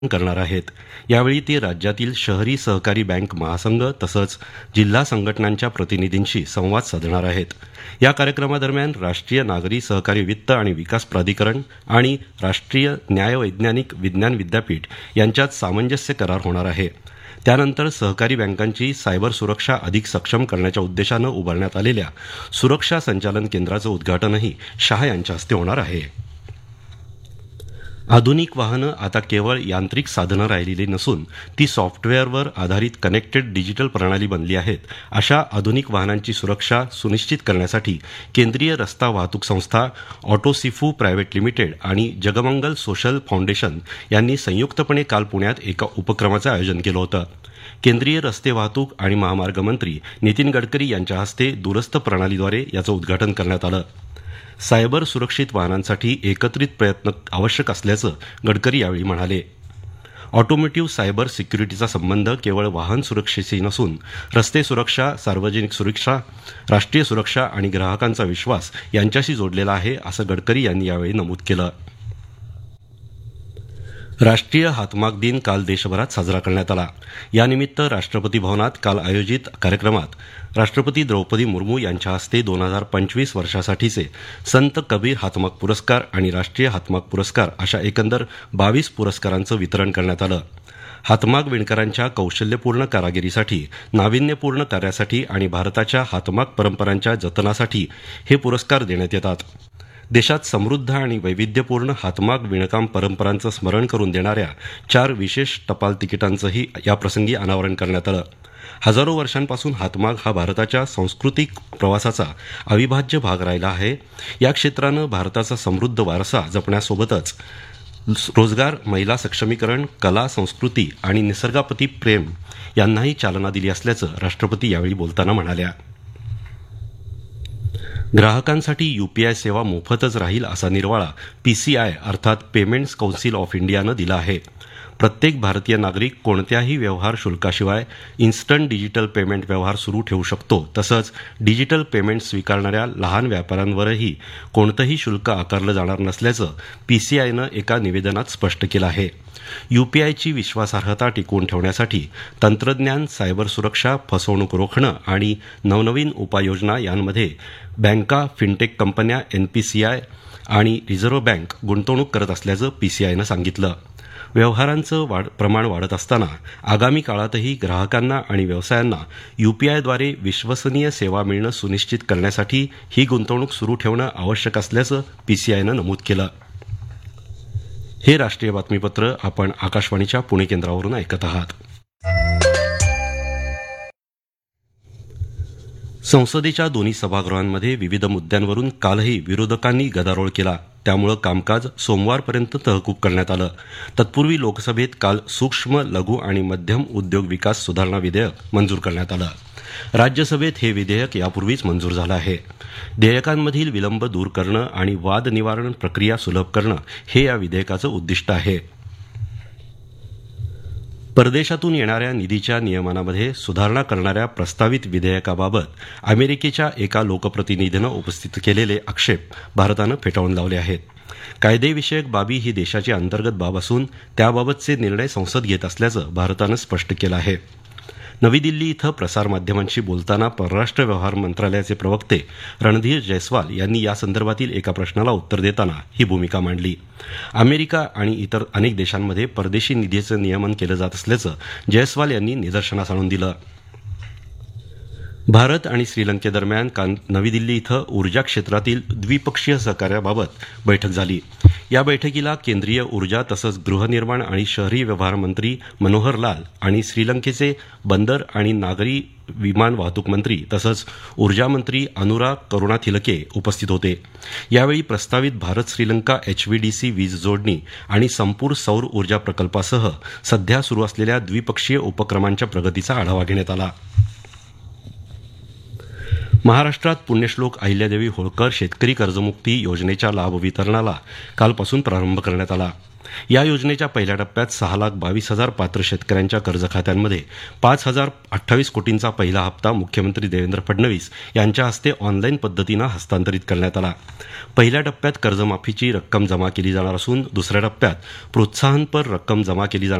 करणार आहेत. यावेळी ते राज्यातील शहरी सहकारी बँक महासंघ तसंच जिल्हा संघटनांच्या प्रतिनिधींशी संवाद साधणार आहेत. या कार्यक्रमादरम्यान राष्ट्रीय नागरी सहकारी वित्त आणि विकास प्राधिकरण आणि राष्ट्रीय न्यायवैज्ञानिक विज्ञान विद्यापीठ यांच्यात सामंजस्य करार होणार आहे. त्यानंतर सहकारी बँकांची सायबर सुरक्षा अधिक सक्षम करण्याच्या उद्देशानं उभारण्यात आलेल्या सुरक्षा संचालन केंद्राचं उद्घाटनही शाह यांच्या हस्ते होणार आहे. आधुनिक वाहनं आता केवळ यांत्रिक साधनं राहिलेली नसून ती सॉफ्टवेअरवर आधारित कनेक्टेड डिजिटल प्रणाली बनली आहेत. अशा आधुनिक वाहनांची सुरक्षा सुनिश्चित करण्यासाठी केंद्रीय रस्ता वाहतूक संस्था, ऑटोसिफू प्रायव्हेट लिमिटेड आणि जगमंगल सोशल फाउंडेशन यांनी संयुक्तपणे काल पुण्यात एका उपक्रमाचं आयोजन केलं होतं. केंद्रीय रस्ते वाहतूक आणि महामार्ग मंत्री नितीन गडकरी यांच्या हस्ते दूरस्थ प्रणालीद्वारे याचं उद्घाटन करण्यात आलं. सायबर सुरक्षित वाहनांसाठी एकत्रित प्रयत्न आवश्यक असल्याचं गडकरी यावेळी म्हणाले. ऑटोमोटिव्ह सायबर सिक्युरिटीचा संबंध केवळ वाहन सुरक्षेशी नसून रस्ते सुरक्षा, सार्वजनिक सुरक्षा, राष्ट्रीय सुरक्षा आणि ग्राहकांचा विश्वास यांच्याशी जोडलेला आहे, असं गडकरी यांनी यावेळी नमूद केलं. राष्ट्रीय हातमाग दिन काल देशभरात साजरा करण्यात आला. यानिमित्त राष्ट्रपती भवनात काल आयोजित कार्यक्रमात राष्ट्रपती द्रौपदी मुर्मू यांच्या हस्ते 2025 वर्षासाठीचे संत कबीर हातमाग पुरस्कार आणि राष्ट्रीय हातमाग पुरस्कार अशा एकंदर 22 पुरस्कारांचं वितरण करण्यात आलं. हातमाग विणकरांच्या कौशल्यपूर्ण कारागिरीसाठी, नाविन्यपूर्ण कार्यासाठी आणि भारताच्या हातमाग परंपरांच्या जतनासाठी हे पुरस्कार देण्यात येतात. देशात समृद्ध आणि वैविध्यपूर्ण हातमाग विणकाम परंपरांचं स्मरण करून देणाऱ्या 4 विशेष टपाल तिकिटांचंही याप्रसंगी अनावरण करण्यात आलं. हजारो वर्षांपासून हातमाग हा भारताच्या सांस्कृतिक प्रवासाचा अविभाज्य भाग राहिला आहे. या क्षेत्रानं भारताचा समृद्ध वारसा जपण्यासोबतच रोजगार, महिला सक्षमीकरण, कला, संस्कृती आणि निसर्गाप्रती प्रेम यांनाही चालना दिली असल्याचं राष्ट्रपती यावेळी बोलताना म्हणाल्या. ग्राहकांसाठी यूपीआय सेवा मोफतच राहील असा निर्वाळा पीसीआय अर्थात पेमेंट्स कौन्सिल ऑफ इंडियानं दिला आहे. प्रत्येक भारतीय नागरिक कोणत्याही व्यवहार शुल्काशिवाय इन्स्टंट डिजिटल पेमेंट व्यवहार सुरू ठेवू शकतो. तसंच डिजिटल पेमेंट स्वीकारणाऱ्या लहान व्यापाऱ्यांवरही कोणतंही शुल्क आकारलं जाणार नसल्याचं पीसीआयनं एका निवेदनात स्पष्ट केलं आहे. यूपीआयची विश्वासार्हता टिकवून ठेवण्यासाठी तंत्रज्ञान, सायबर सुरक्षा, फसवणूक रोखणं आणि नवनवीन उपाययोजना यांमध्ये बँका, फिनटेक कंपन्या, एनपीसीआय आणि रिझर्व्ह बँक गुंतवणूक करत असल्याचं पीसीआयनं सांगितलं. व्यवहारांचं प्रमाण वाढत असताना आगामी काळातही ग्राहकांना आणि व्यवसायांना यूपीआयद्वारे विश्वसनीय सेवा मिळणं सुनिश्चित करण्यासाठी ही गुंतवणूक सुरू ठेवणं आवश्यक असल्याचं पीसीआयनं नमूद केलं. हे राष्ट्रीय बातमीपत्र आपण आकाशवाणीच्या पुणे केंद्रावरून ऐकत आहात. संसदेच्या दोन्ही सभागृहांमध्ये विविध मुद्द्यांवरून कालही विरोधकांनी गदारोळ केला. त्यामुळे कामकाज सोमवारपर्यंत तहकूब करण्यात आलं. तत्पूर्वी लोकसभेत काल सूक्ष्म, लघु आणि मध्यम उद्योग विकास सुधारणा विधेयक मंजूर करण्यात आलं. राज्यसभेत हे विधेयक यापूर्वीच मंजूर झालं आहे. देयकांमधील विलंब दूर करणं आणि वाद निवारण प्रक्रिया सुलभ करणं हे या विधेयकाचं उद्दिष्ट आहे. परदेशातून येणाऱ्या निधीच्या नियमनामध्ये सुधारणा करणाऱ्या प्रस्तावित विधेयकाबाबत अमेरिकेच्या एका लोकप्रतिनिधीनं उपस्थित केलेले आक्षेप भारतानं फेटाळून लावले आहेत. कायदेविषयक बाबी ही देशाची अंतर्गत बाब असून त्याबाबतचे निर्णय संसद घेत असल्याचं भारतानं स्पष्ट केलं आहे. नवी दिल्ली इथं प्रसारमाध्यमांशी बोलताना परराष्ट्र व्यवहार मंत्रालयाचे प्रवक्ते रणधीर जयस्वाल यांनी यासंदर्भातील एका प्रश्नाला उत्तर देताना ही भूमिका मांडली. अमेरिका आणि इतर अनेक देशांमध्ये परदेशी निधीचं नियमन केलं जात असल्याचं जयस्वाल यांनी निदर्शनास आणून दिलं. भारत आणि श्रीलंकेदरम्यान काल नवी दिल्ली इथं ऊर्जा क्षेत्रातील द्विपक्षीय सहकार्याबाबत बैठक झाली. या बैठकीला केंद्रीय ऊर्जा तसंच गृहनिर्माण आणि शहरी व्यवहार मंत्री मनोहर लाल आणि श्रीलंकेचे बंदर आणि नागरी विमान वाहतूक मंत्री तसंच ऊर्जा मंत्री अनुराग करुणाथिलके उपस्थित होते. यावेळी प्रस्तावित भारत श्रीलंका एचव्हीडीसी वीज जोडणी आणि संपूर सौर ऊर्जा प्रकल्पासह सध्या सुरू असलेल्या द्विपक्षीय उपक्रमांच्या प्रगतीचा आढावा घेण्यात आला. महाराष्ट्रात पुण्यश्लोक अहिल्यादेवी होळकर शेतकरी कर्जमुक्ती योजनेच्या लाभ वितरणाला कालपासून प्रारंभ करण्यात आला. या योजनेच्या पहिल्या टप्प्यात 6,22,000 पात्र शेतकऱ्यांच्या कर्ज खात्यांमध्ये 5,028 कोटींचा पहिला हप्ता मुख्यमंत्री देवेंद्र फडणवीस यांच्या हस्ते ऑनलाईन पद्धतीनं हस्तांतरित करण्यात आला. पहिल्या टप्प्यात कर्जमाफीची रक्कम जमा केली जाणार असून दुसऱ्या टप्प्यात प्रोत्साहनपर रक्कम जमा केली जाणार